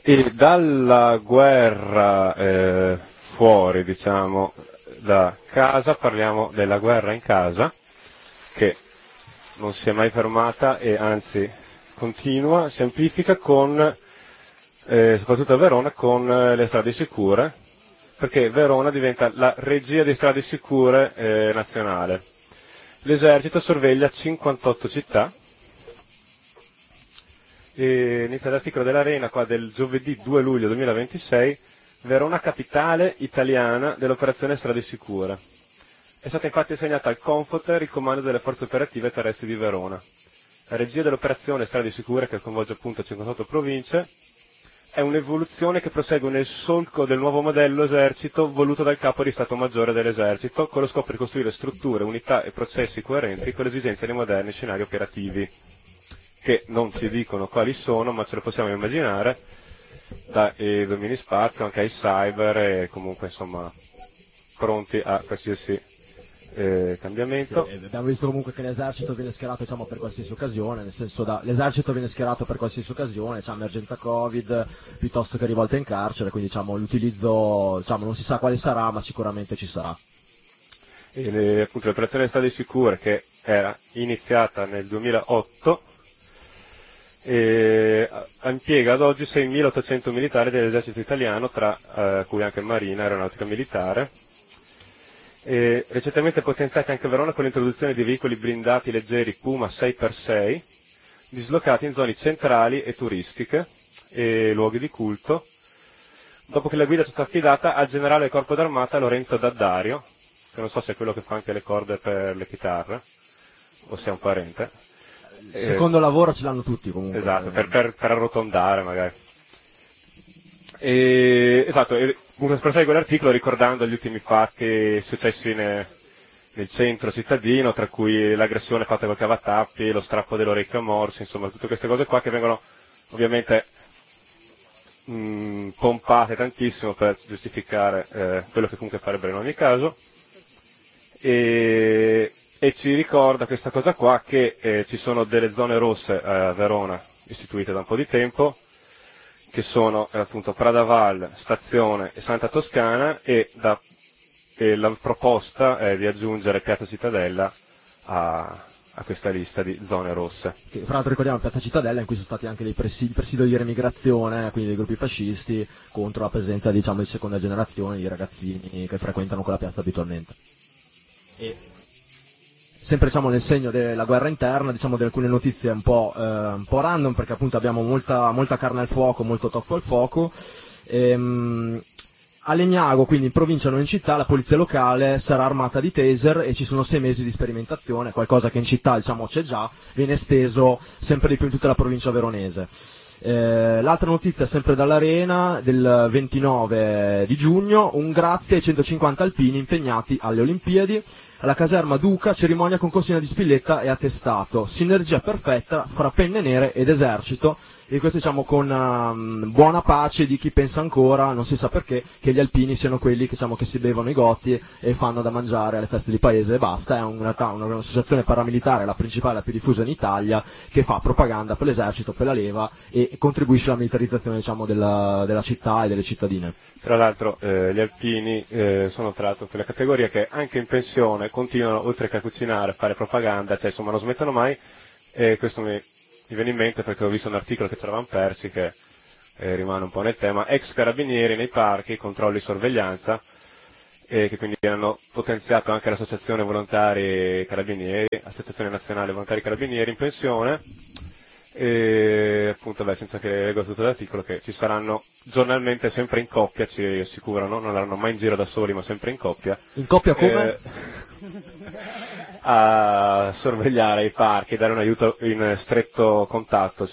E dalla guerra fuori, diciamo, da casa, parliamo della guerra in casa, che non si è mai fermata e anzi continua, si amplifica con, soprattutto a Verona, con le strade sicure, perché Verona diventa la regia di strade sicure nazionale. L'esercito sorveglia 58 città. E inizia l'articolo dell'Arena qua del giovedì 2 luglio 2026, Verona capitale italiana dell'operazione Strade Sicure. È stata infatti assegnata al Comforter il comando delle forze operative terrestri di Verona. La regia dell'operazione Strade Sicure, che coinvolge appunto 58 province, è un'evoluzione che prosegue nel solco del nuovo modello esercito voluto dal capo di Stato Maggiore dell'esercito, con lo scopo di costruire strutture, unità e processi coerenti con le esigenze dei moderni scenari operativi, che non ci dicono quali sono, ma ce lo possiamo immaginare, dai domini spazio anche ai cyber, e comunque insomma pronti a qualsiasi cambiamento. Sì, abbiamo visto comunque che l'esercito viene schierato, diciamo, per qualsiasi occasione, nel senso l'esercito viene schierato per qualsiasi occasione, c'è emergenza Covid piuttosto che rivolta in carcere, quindi diciamo l'utilizzo, diciamo, non si sa quale sarà, ma sicuramente ci sarà. E appunto l'operazione Strade Sicure, che era iniziata nel 2008, impiega ad oggi 6.800 militari dell'esercito italiano, tra cui anche Marina, Aeronautica Militare, e recentemente potenziati anche a Verona con l'introduzione di veicoli blindati leggeri Puma 6x6, dislocati in zone centrali e turistiche e luoghi di culto, dopo che la guida è stata affidata al generale del Corpo d'Armata Lorenzo D'Addario, che non so se è quello che fa anche le corde per le chitarre, o se è un parente. Secondo lavoro ce l'hanno tutti comunque. Esatto, per arrotondare magari. Esatto, comunque prosegue l'articolo ricordando gli ultimi fatti successi nel centro cittadino, tra cui l'aggressione fatta col cavatappi, lo strappo dell'orecchio a morsi, insomma tutte queste cose qua che vengono ovviamente pompate tantissimo per giustificare quello che comunque farebbero in ogni caso. E ci ricorda questa cosa qua che ci sono delle zone rosse a Verona istituite da un po' di tempo, che sono appunto Pradaval, Stazione e Santa Toscana, e la proposta è di aggiungere Piazza Cittadella a questa lista di zone rosse. Che, fra l'altro ricordiamo Piazza Cittadella in cui sono stati anche il presidio di remigrazione, quindi dei gruppi fascisti, contro la presenza, diciamo, di seconda generazione di ragazzini che frequentano quella piazza abitualmente. E sempre, diciamo, nel segno della guerra interna, diciamo, di alcune notizie un po' random, perché appunto abbiamo molta carne al fuoco, molto toffo al fuoco. A Legnago, quindi in provincia non in città, la polizia locale sarà armata di taser e ci sono 6 mesi di sperimentazione, qualcosa che in città, diciamo, c'è già, viene esteso sempre di più in tutta la provincia veronese. L'altra notizia, sempre dall'Arena, del 29 di giugno, un grazie ai 150 alpini impegnati alle Olimpiadi. Alla caserma Duca, cerimonia con consegna di spilletta e attestato, sinergia perfetta fra penne nere ed esercito, e questo, diciamo, con buona pace di chi pensa ancora, non si sa perché, che gli alpini siano quelli che, diciamo, che si bevono i gotti e fanno da mangiare alle feste di paese e basta. È un'associazione paramilitare, la principale, la più diffusa in Italia, che fa propaganda per l'esercito, per la leva, e contribuisce alla militarizzazione, diciamo, della città e delle cittadine. Tra l'altro gli alpini sono tra l'altro quella categoria che anche in pensione continuano, oltre che a cucinare, a fare propaganda, cioè insomma non smettono mai, e questo mi viene in mente perché ho visto un articolo che ci eravamo persi, che rimane un po' nel tema, ex carabinieri nei parchi, controlli e sorveglianza, che quindi hanno potenziato anche l'associazione volontari carabinieri, associazione nazionale volontari carabinieri in pensione, e appunto senza che leggo tutto l'articolo, che ci saranno giornalmente sempre in coppia, ci assicurano, non saranno mai in giro da soli ma sempre in coppia. In coppia come? A sorvegliare i parchi, dare un aiuto in stretto contatto